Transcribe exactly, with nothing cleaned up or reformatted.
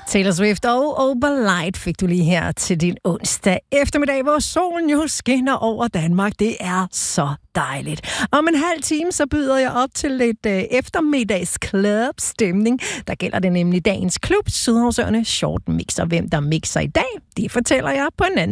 Taylor Swift og Overlight fik du lige her til din onsdag eftermiddag, hvor solen jo skinner over Danmark. Det er så dejligt. Om en halv time, så byder jeg op til lidt øh, eftermiddags club-stemning. Der gælder det nemlig dagens klub, Sydhavsøerne Short Mixer. Hvem der mixer i dag, det fortæller jeg på en anden